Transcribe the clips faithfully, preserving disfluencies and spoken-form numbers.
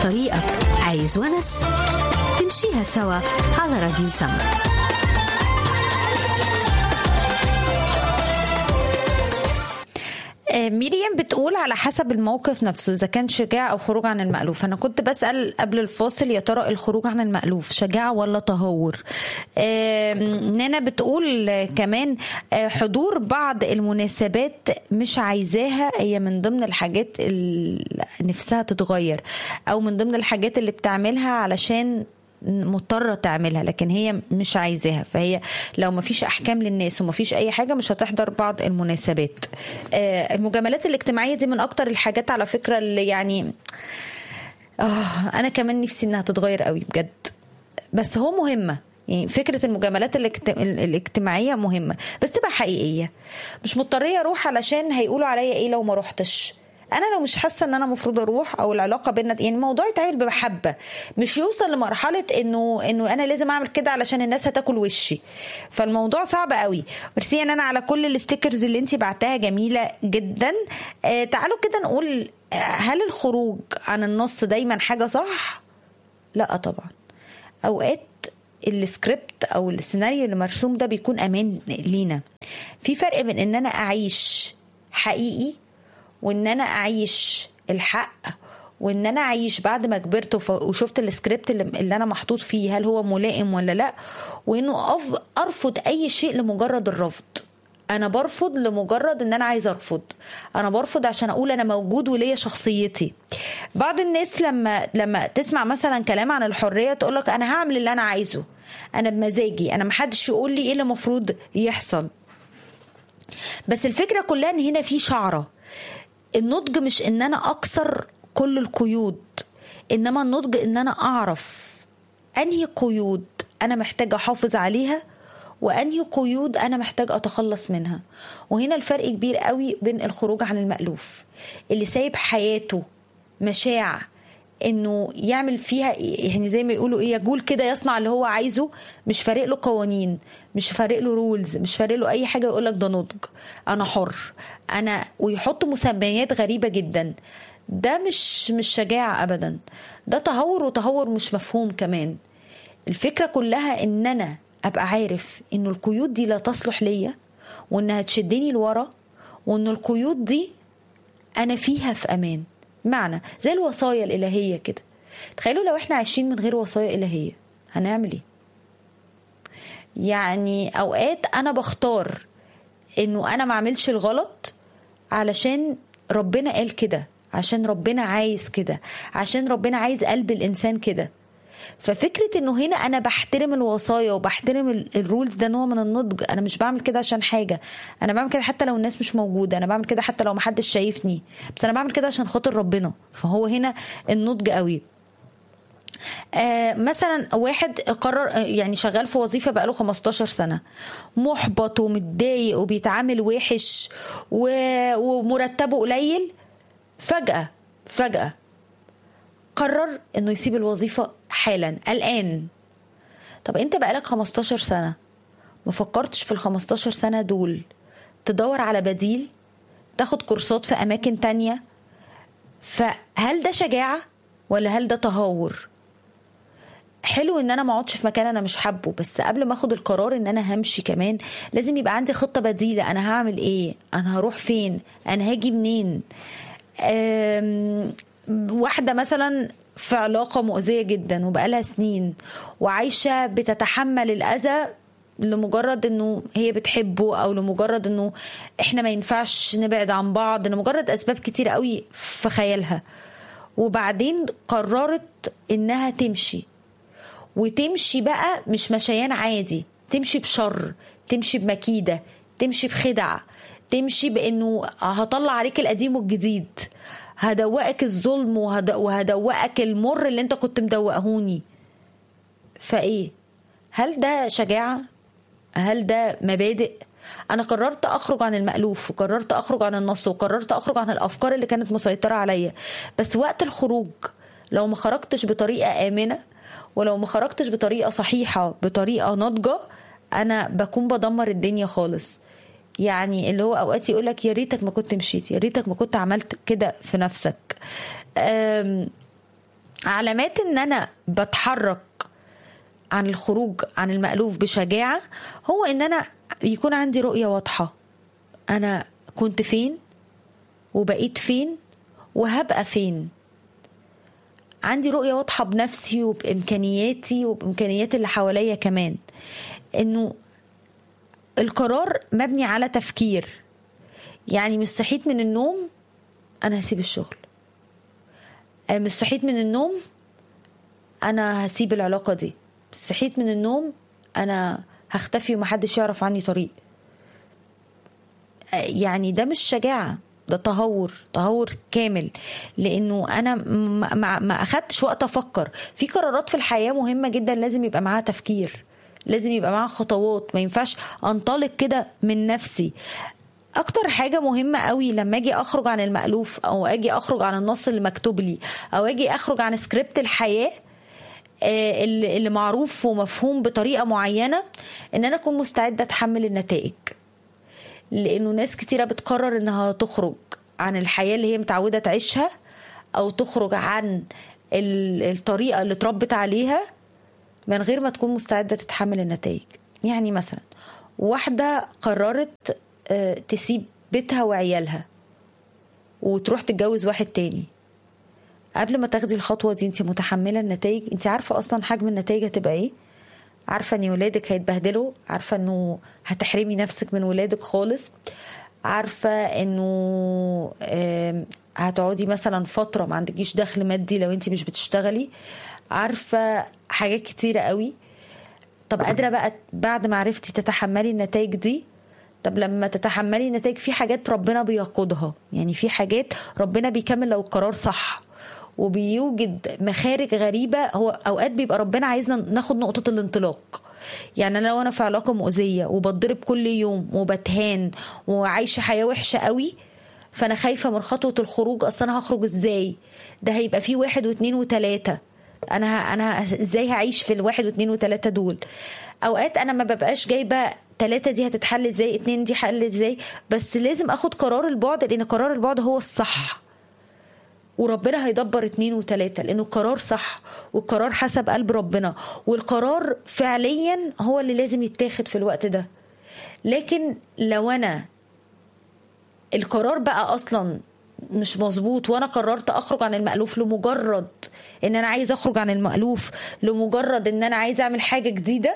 طريقك عايز ونس، نمشيها سوا على راديو سما. ميريام بتقول على حسب الموقف نفسه إذا كان شجاع أو خروج عن المألوف. أنا كنت بسأل قبل الفاصل يا ترى الخروج عن المألوف شجاعة ولا تهور؟ نانا بتقول كمان حضور بعض المناسبات مش عايزاها، هي من ضمن الحاجات اللي نفسها تتغير أو من ضمن الحاجات اللي بتعملها علشان مضطرة تعملها لكن هي مش عايزاها. فهي لو ما فيش أحكام للناس وما فيش أي حاجة مش هتحضر بعض المناسبات. آه المجاملات الاجتماعية دي من أكتر الحاجات على فكرة اللي يعني آه أنا كمان نفسي إنها تتغير قوي بجد، بس هو مهمة. يعني فكرة المجاملات الاجتماعية مهمة بس تبقى حقيقية، مش مضطرية أروح علشان هيقولوا عليا إيه لو ما روحتش. انا لو مش حاسه ان انا مفروض اروح او العلاقه بيننا يعني الموضوع يتعامل بمحبه، مش يوصل لمرحله انه انه انا لازم اعمل كده علشان الناس هتاكل وشي. فالموضوع صعب قوي. ميرسي ان انا على كل الستيكرز اللي انتي بعتها جميله جدا. آه تعالوا كده نقول، هل الخروج عن النص دايما حاجه صح؟ لا طبعا. اوقات السكريبت او السيناريو اللي مرسوم ده بيكون امان لينا. في فرق بين ان انا اعيش حقيقي وان انا اعيش الحق وان انا اعيش بعد ما كبرت وشفت السكريبت اللي انا محطوط فيه هل هو ملائم ولا لا، وانه ارفض اي شيء لمجرد الرفض. انا برفض لمجرد ان انا عايز ارفض، انا برفض عشان اقول انا موجود وليا شخصيتي. بعض الناس لما لما تسمع مثلا كلام عن الحرية تقولك انا هعمل اللي انا عايزه، انا بمزاجي، انا محدش يقول لي ايه اللي المفروض يحصل. بس الفكرة كلها ان هنا في شعرة. النضج مش ان انا اكسر كل القيود، انما النضج ان انا اعرف انهي قيود انا محتاجة احافظ عليها وانهي قيود انا محتاج اتخلص منها. وهنا الفرق كبير قوي بين الخروج عن المألوف اللي سايب حياته مشاع انه يعمل فيها يعني زي ما يقولوا ايه، يقول كده يصنع اللي هو عايزه، مش فارق له قوانين، مش فارق له رولز، مش فارق له اي حاجه، يقولك ده نضج، انا حر، انا، ويحط مسميات غريبه جدا. ده مش مش شجاعه ابدا، ده تهور، وتهور مش مفهوم كمان. الفكره كلها ان انا ابقى عارف انه القيود دي لا تصلح ليا وانها تشدني لورا، وان القيود دي انا فيها في امان. معنى زي الوصايا الإلهية كده. تخيلوا لو احنا عايشين من غير وصايا إلهية هنعمل ايه؟ يعني اوقات انا بختار انه انا ما اعملش الغلط علشان ربنا قال كده، عشان ربنا عايز كده، عشان ربنا عايز قلب الانسان كده. ففكرة انه هنا انا بحترم الوصايا وبحترم الرولز، ده نوع من النضج. انا مش بعمل كده عشان حاجة، انا بعمل كده حتى لو الناس مش موجودة، انا بعمل كده حتى لو محدش شايفني، بس انا بعمل كده عشان خاطر ربنا. فهو هنا النضج قوي. آه مثلا واحد قرر يعني شغال في وظيفة بقاله خمستاشر سنة، محبط ومتضايق وبيتعامل وحش ومرتبه قليل، فجأة فجأة قرر انه يسيب الوظيفة حالا الآن. طب انت بقالك خمستاشر سنة ما فكرتش في الخمستاشر سنة دول تدور على بديل، تاخد كورسات في أماكن تانية؟ فهل ده شجاعة ولا هل ده تهور؟ حلو ان انا ما اقعدش في مكان انا مش حابه، بس قبل ما اخد القرار ان انا همشي كمان لازم يبقى عندي خطة بديلة. انا هعمل ايه؟ انا هروح فين؟ انا هاجي منين؟ واحدة مثلا في علاقة مؤذية جدا وبقالها سنين وعايشة بتتحمل الأذى لمجرد انه هي بتحبه، او لمجرد انه احنا ما ينفعش نبعد عن بعض، لمجرد اسباب كتير قوي في خيالها. وبعدين قررت انها تمشي، وتمشي بقى مش مشيان عادي، تمشي بشر، تمشي بمكيدة، تمشي بخدع، تمشي بانه هطلع عليك القديم والجديد، هدوقك الظلم وهدوقك المر اللي انت كنت مدوقهوني. فايه؟ هل ده شجاعة؟ هل ده مبادئ؟ انا قررت اخرج عن المألوف، وقررت اخرج عن النص، وقررت اخرج عن الافكار اللي كانت مسيطرة عليا. بس وقت الخروج لو ما خرجتش بطريقة آمنة، ولو ما خرجتش بطريقة صحيحة، بطريقة ناضجة، انا بكون بدمر الدنيا خالص. يعني اللي هو اوقات يقولك يا ريتك ما كنت مشيت، يا ريتك ما كنت عملت كده في نفسك. علامات ان انا بتحرك عن الخروج عن المألوف بشجاعة هو ان انا يكون عندي رؤية واضحة، انا كنت فين وبقيت فين وهبقى فين. عندي رؤية واضحة بنفسي وبإمكانياتي وبإمكانيات اللي حواليا كمان، انه القرار مبني على تفكير. يعني مش صحيت من النوم انا هسيب الشغل، مش صحيت من النوم انا هسيب العلاقة دي، مش صحيت من النوم انا هختفي ومحدش يعرف عني طريق. يعني ده مش شجاعة، ده تهور، تهور كامل. لانه انا ما, ما اخدتش وقت افكر في قرارات في الحياة مهمة جدا، لازم يبقى معاها تفكير، لازم يبقى معاها خطوات، ما ينفعش انطلق كده من نفسي. اكتر حاجة مهمة قوي لما اجي اخرج عن المألوف او اجي اخرج عن النص اللي مكتوب لي او اجي اخرج عن سكريبت الحياة اللي معروف ومفهوم بطريقة معينة، ان انا اكون مستعدة اتحمل النتائج. لانه ناس كتيرة بتقرر انها تخرج عن الحياة اللي هي متعودة تعيشها او تخرج عن الطريقة اللي اتربت عليها من غير ما تكون مستعدة تتحمل النتائج. يعني مثلا واحدة قررت تسيب بيتها وعيالها وتروح تتجوز واحد تاني. قبل ما تاخدي الخطوة دي انت متحملة النتائج؟ انت عارفة اصلا حجم النتائج هتبقى ايه؟ عارفة ان ولادك هيتبهدلوا؟ عارفة انه هتحرمي نفسك من ولادك خالص؟ عارفة انه هتقعدي مثلا فترة ما عندكيش دخل مادي لو انت مش بتشتغلي؟ عارفة حاجات كتيرة قوي. طب قادرة بقى بعد ما عرفتي تتحملي النتائج دي؟ طب لما تتحملي النتائج في حاجات ربنا بيقودها، يعني في حاجات ربنا بيكمل لو القرار صح، وبيوجد مخارج غريبة. هو أوقات بيبقى ربنا عايزنا ناخد نقطة الانطلاق. يعني أنا لو أنا في علاقة مؤذية وبضرب كل يوم وبتهان وعايشة حياة وحشة قوي، فأنا خايفة من خطوة الخروج. أصلا أنا هخرج إزاي؟ ده هيبقى فيه واحد واثنين وثلاثة، أنا أنا إزاي هعيش في الواحد واثنين وثلاثة دول؟ أوقات أنا ما ببقاش جايبة ثلاثة دي هتتحل إزاي، اتنين دي حل إزاي، بس لازم أخد قرار البعد، لأن قرار البعد هو الصح، وربنا هيدبر اتنين وتلاتة، لأنه القرار صح والقرار حسب قلب ربنا، والقرار فعليا هو اللي لازم يتاخد في الوقت ده. لكن لو أنا القرار بقى أصلا مش مظبوط وأنا قررت أخرج عن المألوف لمجرد إن أنا عايز أخرج عن المألوف، لمجرد إن أنا عايز أعمل حاجة جديدة،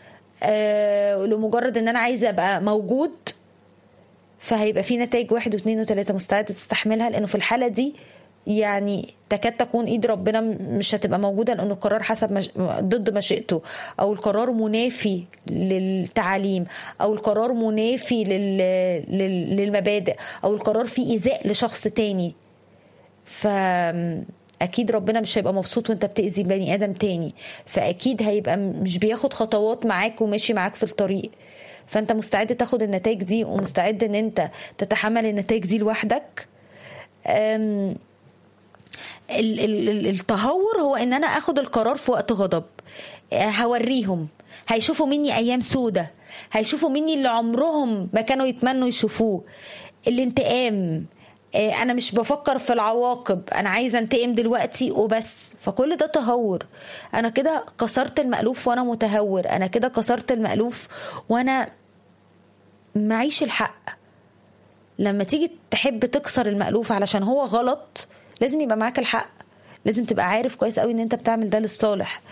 أه لمجرد إن أنا عايز أبقى موجود، فهيبقى في نتائج واحد واثنين وثلاثة مستعدة تستحملها. لأنه في الحالة دي يعني تكاد تكون ايد ربنا مش هتبقى موجودة، لأنه القرار حسب مش... ضد مشيئته، او القرار منافي للتعاليم، او القرار منافي لل... لل... للمبادئ، او القرار فيه إيذاء لشخص تاني. فأكيد ربنا مش هيبقى مبسوط وانت بتأذي بني آدم تاني، فأكيد هيبقى مش بياخد خطوات معاك وماشي معاك في الطريق. فانت مستعد تاخد النتائج دي ومستعد ان انت تتحمل النتائج دي لوحدك. أم... التهور هو ان انا اخد القرار في وقت غضب. هوريهم، هيشوفوا مني ايام سودة، هيشوفوا مني اللي عمرهم ما كانوا يتمنوا يشوفوه. الانتقام، انا مش بفكر في العواقب، انا عايزه انتقم دلوقتي وبس. فكل ده تهور. انا كده كسرت المألوف وانا متهور، انا كده كسرت المألوف وانا معيش الحق. لما تيجي تحب تكسر المألوف علشان هو غلط، لازم يبقى معاك الحق، لازم تبقى عارف كويس قوي ان انت بتعمل ده للصالح.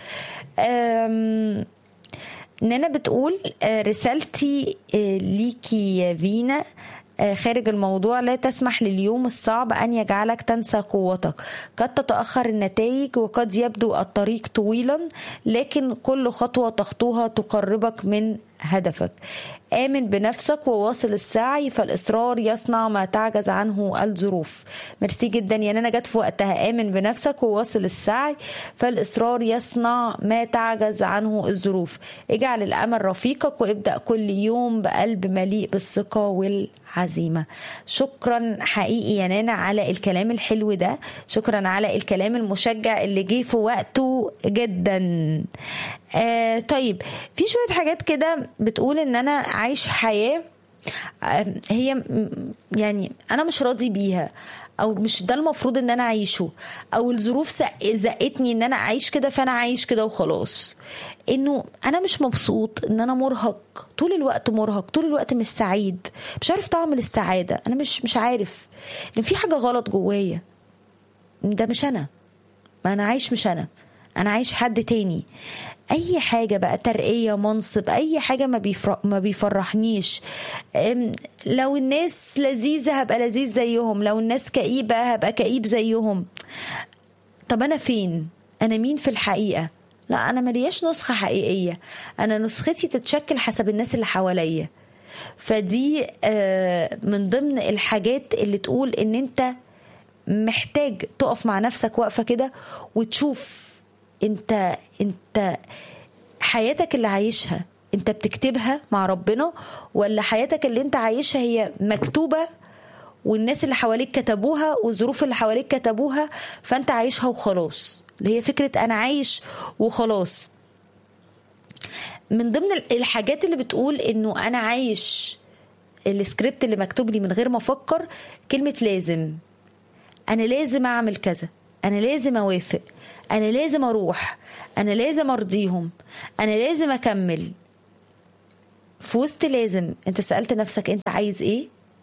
نانا بتقول رسالتي ليكي يا فينا خارج الموضوع: لا تسمح لليوم الصعب أن يجعلك تنسى قوتك. قد تتأخر النتائج وقد يبدو الطريق طويلا، لكن كل خطوة تخطوها تقربك من هدفك. آمن بنفسك وواصل السعي، فالإصرار يصنع ما تعجز عنه الظروف. ميرسي جدا يا نانا، جت في وقتها. آمن بنفسك وواصل السعي، فالإصرار يصنع ما تعجز عنه الظروف. اجعل الأمل رفيقك وابدأ كل يوم بقلب مليء بالثقة والعزيمة. شكرا حقيقي يا نانا على الكلام الحلو ده، شكرا على الكلام المشجع اللي جه في وقته جدا. آه طيب، في شوية حاجات كده بتقول ان انا عايش حياة آه هي يعني انا مش راضي بيها، او مش ده المفروض ان انا اعيشه، او الظروف زقتني ان انا اعيش كده فانا عايش كده وخلاص. انه انا مش مبسوط، ان انا مرهق طول الوقت، مرهق طول الوقت، مش سعيد، مش عارف طعم السعادة. انا مش مش عارف ان في حاجة غلط جوايا. ده مش انا، ما انا عايش مش انا، انا عايش حد تاني. اي حاجه بقى، ترقيه، منصب، اي حاجه ما بيفرح ما بيفرحنيش. لو الناس لذيذه هبقى لذيذ زيهم، لو الناس كئيبه هبقى كئيب زيهم. طب انا فين؟ انا مين في الحقيقه؟ لا، انا ملياش نسخه حقيقيه، انا نسختي تتشكل حسب الناس اللي حواليا. فدي من ضمن الحاجات اللي تقول ان انت محتاج تقف مع نفسك وقفه كده وتشوف انت انت حياتك اللي عايشها انت بتكتبها مع ربنا، ولا حياتك اللي انت عايشها هي مكتوبة والناس اللي حواليك كتبوها والظروف اللي حواليك كتبوها فانت عايشها وخلاص، اللي هي فكرة انا عايش وخلاص. من ضمن الحاجات اللي بتقول انه انا عايش السكريبت اللي مكتوب لي من غير ما افكر، كلمة لازم. انا لازم اعمل كذا، انا لازم اوافق، انا لازم اروح، انا لازم ارضيهم، انا لازم اكمل. في وسط لازم انت سألت نفسك انت عايز ايه؟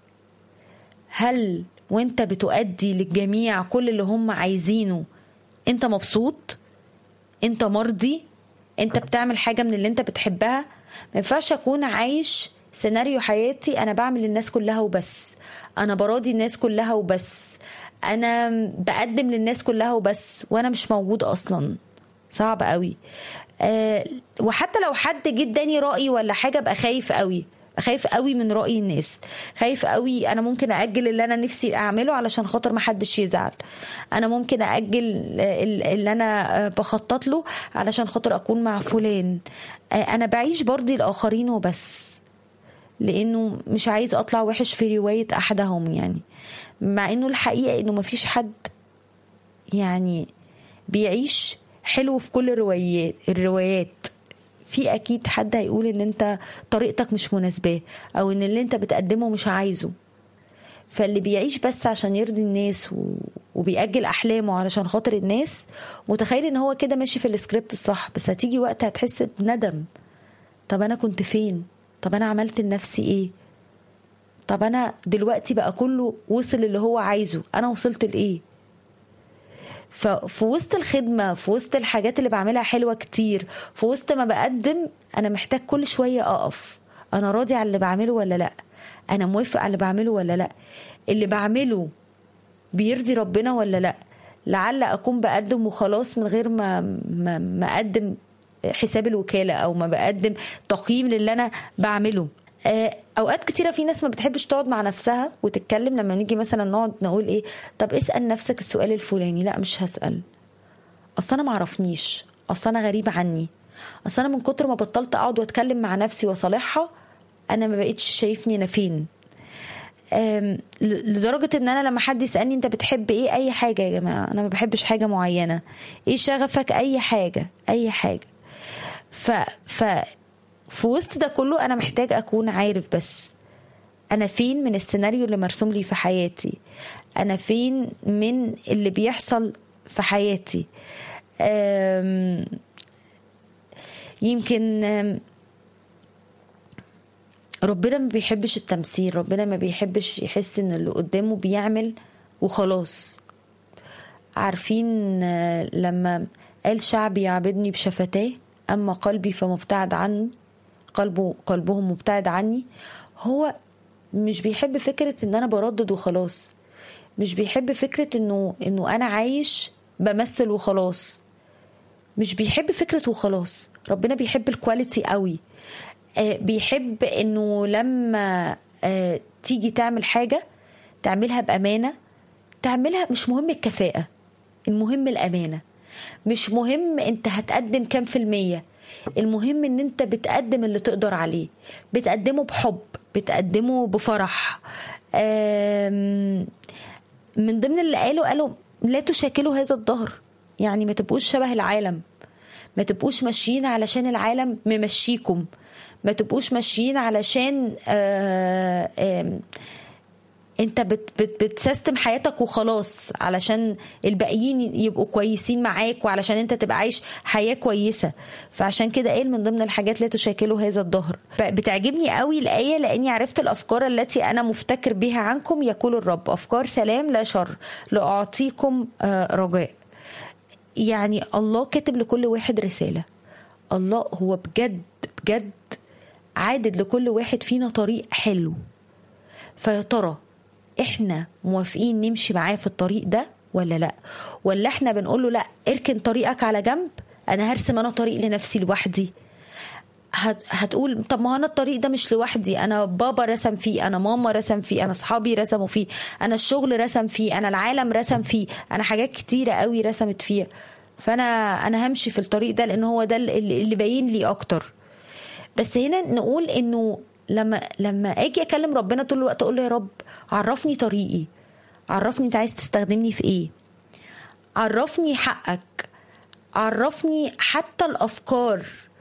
هل وانت بتؤدي للجميع كل اللي هم عايزينه انت مبسوط؟ انت مرضي؟ انت بتعمل حاجة من اللي انت بتحبها؟ ما ينفعش اكون عايش سيناريو حياتي انا بعمل للناس كلها وبس، انا براضي الناس كلها وبس، انا بقدم للناس كلها وبس، وانا مش موجود اصلا. صعب قوي. أه وحتى لو حد جه اداني رأي ولا حاجة بقى خايف قوي، خايف قوي من رأي الناس، خايف قوي. انا ممكن اجل اللي انا نفسي اعمله علشان خاطر ما حدش يزعل، انا ممكن اجل اللي انا بخطط له علشان خاطر اكون مع فلان. أه انا بعيش برضي الاخرين وبس، لانه مش عايز اطلع وحش في رواية احدهم يعني. مع انه الحقيقة انه مفيش حد يعني بيعيش حلو في كل الروايات الروايات في اكيد حد هيقول ان انت طريقتك مش مناسبة، او ان اللي انت بتقدمه مش عايزه. فاللي بيعيش بس عشان يرضي الناس وبيأجل احلامه علشان خاطر الناس، متخيل ان هو كده ماشي في السكريبت الصح، بس هتيجي وقت هتحس بندم. طب انا كنت فين؟ طب انا عملت لنفسي ايه؟ طب انا دلوقتي بقى كله وصل اللي هو عايزه، انا وصلت لايه؟ ففي وسط الخدمة، في وسط الحاجات اللي بعملها حلوة كتير، في وسط ما بقدم، انا محتاج كل شوية اقف، انا راضي على اللي بعمله ولا لا؟ انا موافق على اللي بعمله ولا لا؟ اللي بعمله بيرضي ربنا ولا لا؟ لعل اكون بقدم وخلاص من غير ما ما, ما اقدم حساب الوكالة، او ما بقدم تقييم للي انا بعمله. اوقات كتيره في ناس ما بتحبش تقعد مع نفسها وتتكلم. لما نيجي مثلا نقعد نقول ايه، طب اسال نفسك السؤال الفلاني، لا مش هسال، اصل انا ما عرفنيش، اصل انا غريب عني، اصل انا من كتر ما بطلت اقعد واتكلم مع نفسي وصالحها انا ما بقيتش شايفني انا فين. لدرجه ان انا لما حد يسالني انت بتحب ايه، اي حاجه يا جماعه، انا ما بحبش حاجه معينه، ايه شغفك، اي حاجه اي حاجه. ف ف في وسط ده كله أنا محتاج أكون عارف بس أنا فين من السيناريو اللي مرسوم لي في حياتي، أنا فين من اللي بيحصل في حياتي. يمكن ربنا ما بيحبش التمثيل، ربنا ما بيحبش يحس إن اللي قدامه بيعمل وخلاص. عارفين لما قال شعبي يعبدني بشفتاه أما قلبي فمبتعد عني، قلبه قلبهم مبتعد عني. هو مش بيحب فكرة ان انا بردد وخلاص، مش بيحب فكرة انه انه انا عايش بمثل وخلاص، مش بيحب فكرة وخلاص. ربنا بيحب الكواليتي قوي. آه بيحب انه لما آه تيجي تعمل حاجة تعملها بأمانة، تعملها مش مهم الكفاءة، المهم الأمانة. مش مهم انت هتقدم كام في المية، المهم ان انت بتقدم اللي تقدر عليه، بتقدمه بحب، بتقدمه بفرح. من ضمن اللي قالوا قالوا لا تشاكلوا هذا الظهر، يعني ما تبقوش شبه العالم، ما تبقوش ماشيين علشان العالم ممشيكم، ما تبقوش ماشيين علشان آآ آآ انت بت بت بتسيستم حياتك وخلاص علشان الباقيين يبقوا كويسين معاك وعلشان انت تبقى عايش حياة كويسة. فعشان كده قال من ضمن الحاجات لا تشاكلوا هذا الظهر. بتعجبني قوي الآية لأني عرفت الأفكار التي أنا مفتكر بها عنكم يقول الرب أفكار سلام لا شر لأعطيكم رجاء. يعني الله كاتب لكل واحد رسالة. الله هو بجد بجد عادد لكل واحد فينا طريق حلو. فيا ترى احنا موافقين نمشي معاه في الطريق ده ولا لا؟ ولا احنا بنقول له لا اركن طريقك على جنب، انا هرسم انا طريق لنفسي لوحدي. هت هتقول طب ما انا الطريق ده مش لوحدي، انا بابا رسم فيه، انا ماما رسم فيه، انا اصحابي رسموا فيه، انا الشغل رسم فيه، انا العالم رسم فيه، انا حاجات كتيرة قوي رسمت فيه. فانا انا همشي في الطريق ده لان هو ده اللي, اللي باين لي اكتر. بس هنا نقول انه لما لما اجي اكلم ربنا طول الوقت اقول له يا رب عرفني طريقي، عرفني انت عايز تستخدمني في ايه، عرفني حقك، عرفني حتى الافكار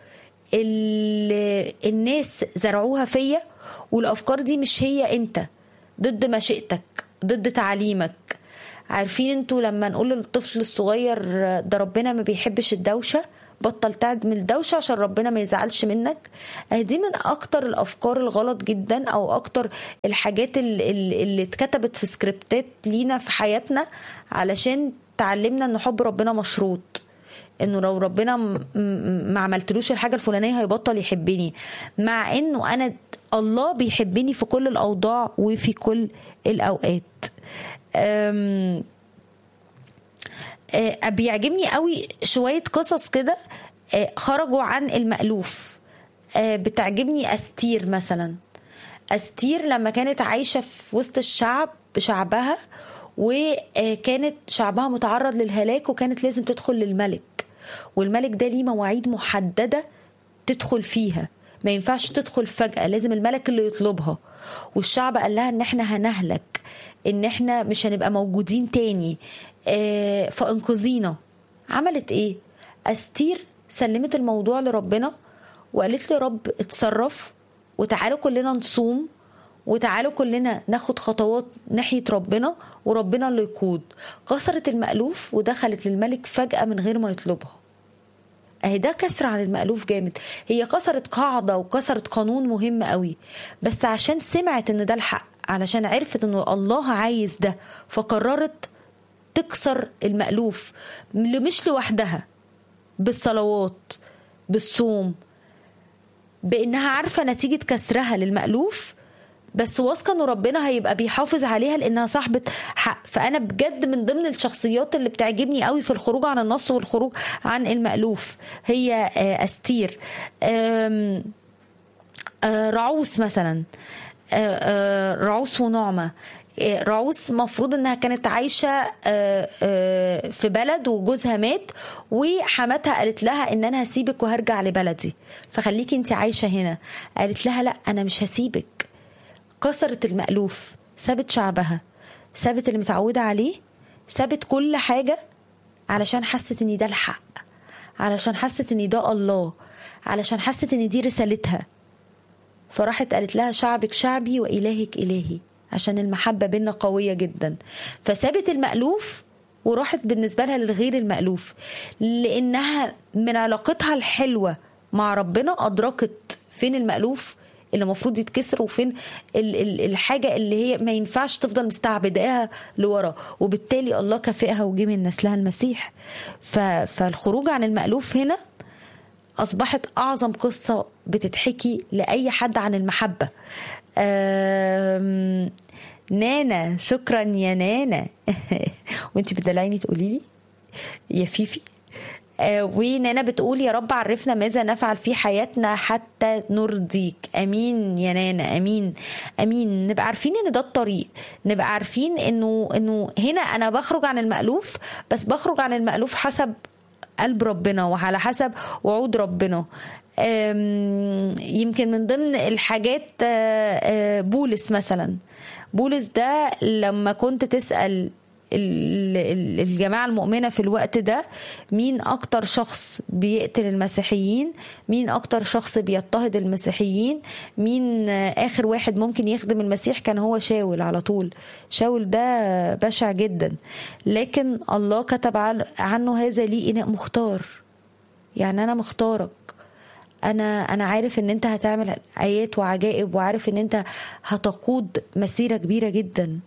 اللي الناس زرعوها فيا والافكار دي مش هي انت، ضد مشيئتك، ضد تعليمك. عارفين انتوا لما نقول للطفل الصغير ده ربنا ما بيحبش الدوشة، بطل تعمل الدوشة عشان ربنا ما يزعلش منك. دي من اكتر الافكار الغلط جدا او اكتر الحاجات اللي, اللي اتكتبت في سكريبتات لينا في حياتنا علشان تعلمنا ان حب ربنا مشروط، انه لو ربنا ما عملتلوش الحاجة الفلانية هيبطل يحبني، مع انه انا الله بيحبني في كل الاوضاع وفي كل الاوقات. أم بيعجبني قوي شوية قصص كده خرجوا عن المألوف. بتعجبني أستير مثلا. أستير لما كانت عايشة في وسط الشعب بشعبها وكانت شعبها متعرض للهلاك وكانت لازم تدخل للملك، والملك ده ليه مواعيد محددة تدخل فيها، ما ينفعش تدخل فجأة، لازم الملك اللي يطلبها. والشعب قال لها ان احنا هنهلك، ان احنا مش هنبقى موجودين تاني، اه فانقذينا. عملت ايه؟ أستير سلمت الموضوع لربنا وقالت له رب اتصرف، وتعالوا كلنا نصوم، وتعالوا كلنا ناخد خطوات ناحية ربنا وربنا اللي يقود. كسرت المألوف ودخلت للملك فجأة من غير ما يطلبها. اهي ده كسر عن المألوف جامد. هي كسرت قاعدة وكسرت قانون مهم قوي، بس عشان سمعت ان ده الحق، علشان عرفت انه الله عايز ده، فقررت تكسر المألوف مش لوحدها، بالصلوات، بالصوم، بانها عارفة نتيجة كسرها للمألوف، بس واثقه انه ربنا هيبقى بيحافظ عليها لانها صاحبه حق. فانا بجد من ضمن الشخصيات اللي بتعجبني قوي في الخروج عن النص والخروج عن المألوف هي أستير. رعوس مثلا، رعوس ونعمة. رعوس مفروض انها كانت عايشة في بلد وجوزها مات، وحماتها قالت لها ان انا هسيبك وهرجع لبلدي، فخليكي انت عايشة هنا. قالت لها لا انا مش هسيبك. كسرت المألوف، سابت شعبها، سابت اللي متعودة عليه، سابت كل حاجة علشان حست ان ده الحق، علشان حست ان ده الله، علشان حست ان دي رسالتها. فراحت قالت لها شعبك شعبي وإلهك إلهي، عشان المحبة بيننا قوية جدا. فسابت المألوف وراحت بالنسبة لها للغير المألوف، لأنها من علاقتها الحلوة مع ربنا أدركت فين المألوف اللي المفروض يتكسر، وفين الحاجة اللي هي ما ينفعش تفضل مستعبداها لورا، وبالتالي الله كافئها وجه من نسلها المسيح. فالخروج عن المألوف هنا أصبحت أعظم قصة بتتحكي لأي حد عن المحبة. نانا، شكرا يا نانا. وانتي بتدلعيني تقولي لي يا فيفي. آه ونانا بتقول يا رب عرفنا ماذا نفعل في حياتنا حتى نرضيك. امين يا نانا، امين امين. نبقى عارفين ان ده الطريق، نبقى عارفين انه انه هنا انا بخرج عن المألوف، بس بخرج عن المألوف حسب قلب ربنا وعلى حسب وعود ربنا. يمكن من ضمن الحاجات بولس مثلا. بولس ده لما كنت تسأل الجماعة المؤمنة في الوقت ده، مين أكتر شخص بيقتل المسيحيين، مين أكتر شخص بيضطهد المسيحيين، مين آخر واحد ممكن يخدم المسيح، كان هو شاول على طول. شاول ده بشع جدا، لكن الله كتب عنه هذا لي إناء مختار. يعني أنا مختارك، أنا أنا عارف إن أنت هتعمل آيات وعجائب، وعارف إن أنت هتقود مسيرة كبيرة جدا.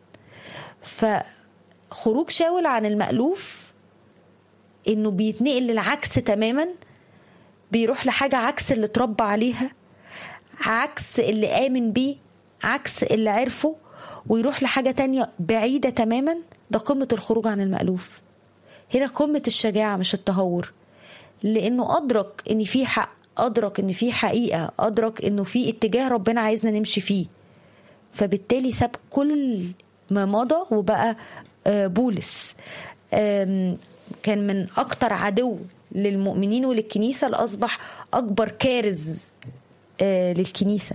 فخروج شاول عن المألوف إنه بيتنقل للعكس تماما، بيروح لحاجة عكس اللي اتربى عليها، عكس اللي آمن بيه، عكس اللي عرفه، ويروح لحاجة تانية بعيدة تماما. ده قمة الخروج عن المألوف. هنا قمة الشجاعة مش التهور، لأنه أدرك إن في حق، أدرك إن في حقيقة، أدرك إنه في اتجاه ربنا عايزنا نمشي فيه. فبالتالي ساب كل ما مضى وبقى بولس. كان من أكتر عدو للمؤمنين وللكنيسة لأصبح أكبر كارز للكنيسة.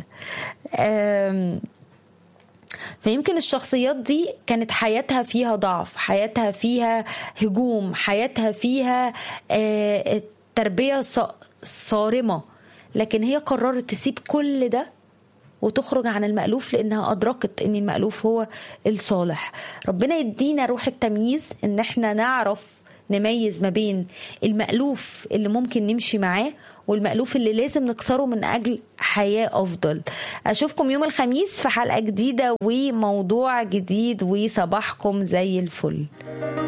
فيمكن الشخصيات دي كانت حياتها فيها ضعف، حياتها فيها هجوم، حياتها فيها تربية صارمة، لكن هي قررت تسيب كل ده وتخرج عن المألوف، لأنها أدركت أن المألوف هو الصالح. ربنا يدينا روح التمييز، أن احنا نعرف نميز ما بين المألوف اللي ممكن نمشي معاه والمألوف اللي لازم نكسره من أجل حياة أفضل. أشوفكم يوم الخميس في حلقة جديدة وموضوع جديد، وصباحكم زي الفل.